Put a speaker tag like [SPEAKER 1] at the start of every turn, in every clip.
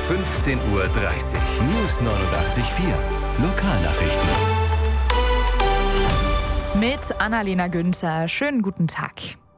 [SPEAKER 1] 15:30 Uhr. News 89.4. Lokalnachrichten.
[SPEAKER 2] Mit Annalena Günther. Schönen guten Tag.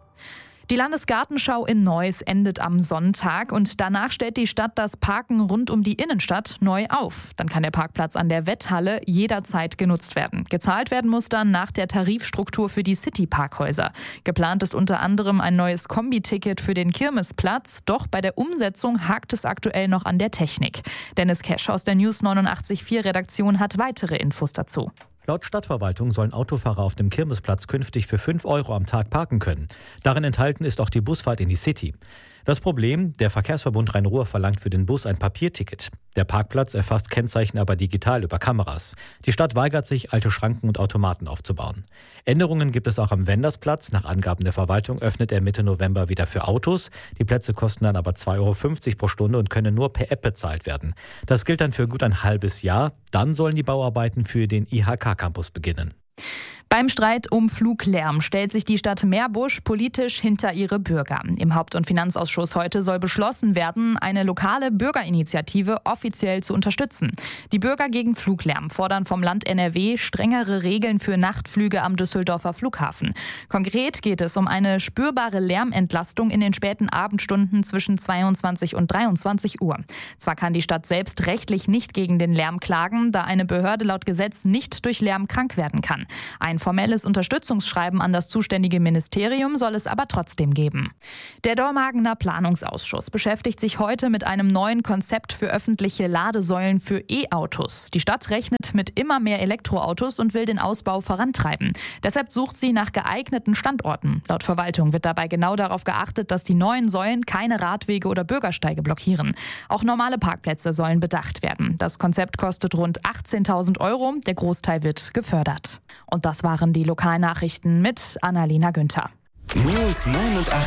[SPEAKER 2] Die Landesgartenschau in Neuss endet am Sonntag und danach stellt die Stadt das Parken rund um die Innenstadt neu auf. Dann kann der Parkplatz an der Wetthalle jederzeit genutzt werden. Gezahlt werden muss dann nach der Tarifstruktur für die City-Parkhäuser. Geplant ist unter anderem ein neues Kombi-Ticket für den Kirmesplatz. Doch bei der Umsetzung hakt es aktuell noch an der Technik. Dennis Kesch aus der News 89.4 Redaktion hat weitere Infos dazu.
[SPEAKER 3] Laut Stadtverwaltung sollen Autofahrer auf dem Kirmesplatz künftig für 5 Euro am Tag parken können. Darin enthalten ist auch die Busfahrt in die City. Das Problem, der Verkehrsverbund Rhein-Ruhr verlangt für den Bus ein Papierticket. Der Parkplatz erfasst Kennzeichen aber digital über Kameras. Die Stadt weigert sich, alte Schranken und Automaten aufzubauen. Änderungen gibt es auch am Wendersplatz. Nach Angaben der Verwaltung öffnet er Mitte November wieder für Autos. Die Plätze kosten dann aber 2,50 Euro pro Stunde und können nur per App bezahlt werden. Das gilt dann für gut ein halbes Jahr. Dann sollen die Bauarbeiten für den IHK-Campus beginnen.
[SPEAKER 2] Beim Streit um Fluglärm stellt sich die Stadt Meerbusch politisch hinter ihre Bürger. Im Haupt- und Finanzausschuss heute soll beschlossen werden, eine lokale Bürgerinitiative offiziell zu unterstützen. Die Bürger gegen Fluglärm fordern vom Land NRW strengere Regeln für Nachtflüge am Düsseldorfer Flughafen. Konkret geht es um eine spürbare Lärmentlastung in den späten Abendstunden zwischen 22 und 23 Uhr. Zwar kann die Stadt selbst rechtlich nicht gegen den Lärm klagen, da eine Behörde laut Gesetz nicht durch Lärm krank werden kann. Ein formelles Unterstützungsschreiben an das zuständige Ministerium soll es aber trotzdem geben. Der Dormagener Planungsausschuss beschäftigt sich heute mit einem neuen Konzept für öffentliche Ladesäulen für E-Autos. Die Stadt rechnet mit immer mehr Elektroautos und will den Ausbau vorantreiben. Deshalb sucht sie nach geeigneten Standorten. Laut Verwaltung wird dabei genau darauf geachtet, dass die neuen Säulen keine Radwege oder Bürgersteige blockieren. Auch normale Parkplätze sollen bedacht werden. Das Konzept kostet rund 18.000 Euro. Der Großteil wird gefördert. Und das waren die Lokalnachrichten mit Annalena Günther.
[SPEAKER 1] News 89.4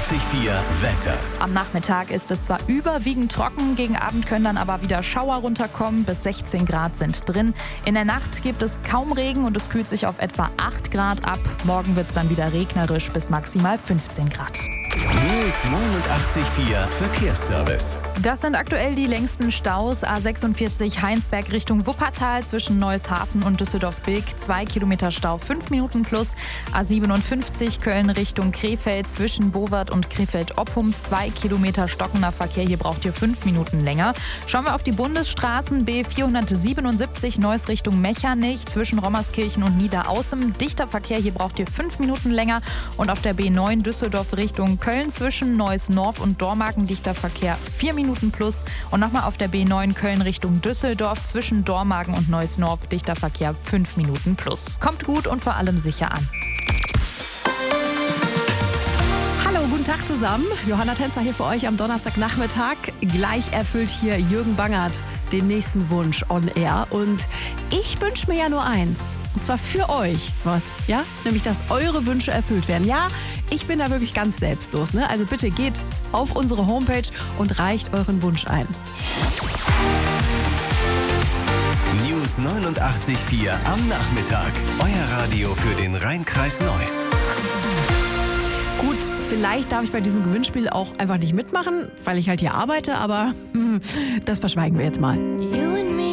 [SPEAKER 1] Wetter.
[SPEAKER 2] Am Nachmittag ist es zwar überwiegend trocken, gegen Abend können dann aber wieder Schauer runterkommen, bis 16 Grad sind drin. In der Nacht gibt es kaum Regen und es kühlt sich auf etwa 8 Grad ab. Morgen wird es dann wieder regnerisch bis maximal 15 Grad.
[SPEAKER 1] News 89.4 Verkehrsservice.
[SPEAKER 2] Das sind aktuell die längsten Staus. A46 Heinsberg Richtung Wuppertal zwischen Neueshafen und Düsseldorf-Bilk. 2 Kilometer Stau, 5 Minuten plus. A57 Köln Richtung Krefeld zwischen Bowart und Krefeld-Oppum. 2 Kilometer stockender Verkehr. Hier braucht ihr 5 Minuten länger. Schauen wir auf die Bundesstraßen. B477 Neuss Richtung Mechernich zwischen Rommerskirchen und Niederaußem. Dichter Verkehr. Hier braucht ihr 5 Minuten länger. Und auf der B9 Düsseldorf Richtung Köln zwischen Neuss-Norf und Dormagen dichter Verkehr 4 Minuten plus. Und nochmal auf der B9 Köln Richtung Düsseldorf zwischen Dormagen und Neuss-Norf dichter Verkehr 5 Minuten plus. Kommt gut und vor allem sicher an.
[SPEAKER 4] Hallo, guten Tag zusammen. Johanna Tänzer hier für euch am Donnerstagnachmittag. Gleich erfüllt hier Jürgen Bangert den nächsten Wunsch on air. Und ich wünsche mir ja nur eins. Und zwar für euch was, ja? Nämlich, dass eure Wünsche erfüllt werden. Ja, ich bin da wirklich ganz selbstlos, ne? Also bitte geht auf unsere Homepage und reicht euren Wunsch ein.
[SPEAKER 1] News 89.4 am Nachmittag. Euer Radio für den Rhein-Kreis Neuss.
[SPEAKER 4] Gut, vielleicht darf ich bei diesem Gewinnspiel auch einfach nicht mitmachen, weil ich halt hier arbeite, aber das verschweigen wir jetzt mal.